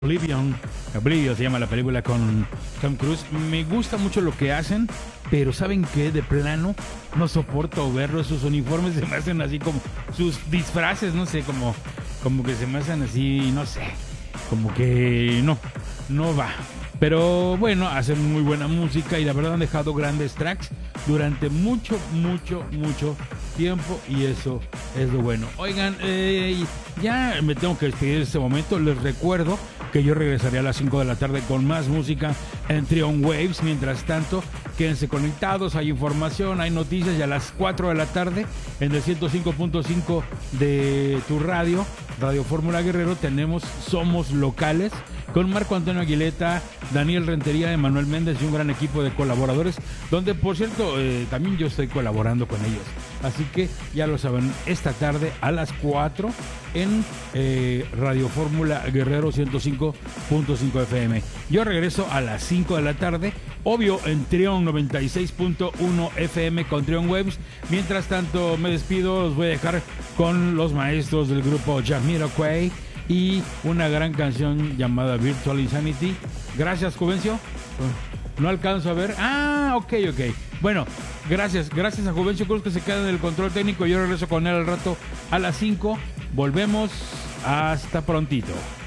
Oblivion se llama la película con Tom Cruise. Me gusta mucho lo que hacen, pero ¿saben qué? De plano no soporto verlos. Sus uniformes se me hacen así como sus disfraces, no sé, como que se me hacen así, no sé, como que no va. Pero bueno, hacen muy buena música y la verdad han dejado grandes tracks durante mucho tiempo y eso es lo bueno. Oigan, ya me tengo que despedir en este momento. Les recuerdo que yo regresaré a las 5 de la tarde con más música en Trion Waves. Mientras tanto, quédense conectados, hay información, hay noticias, y a las 4 de la tarde en el 105.5 de tu radio, Radio Fórmula Guerrero, tenemos Somos Locales con Marco Antonio Aguileta, Daniel Rentería, Emanuel Méndez y un gran equipo de colaboradores, donde por cierto también yo estoy colaborando con ellos. Así que ya lo saben, esta tarde a las 4 en Radio Fórmula Guerrero 105.5 FM. Yo regreso a las 5 de la tarde, obvio en Trion 96.1 FM con Trion Waves. Mientras tanto me despido, los voy a dejar con los maestros del grupo Jamiroquai y una gran canción llamada Virtual Insanity. Gracias, Juvencio. No alcanzo a ver. Ok. Bueno, gracias a Juvencio Cruz, que se queda en el control técnico. Yo regreso con él al rato a las 5. Volvemos. Hasta prontito.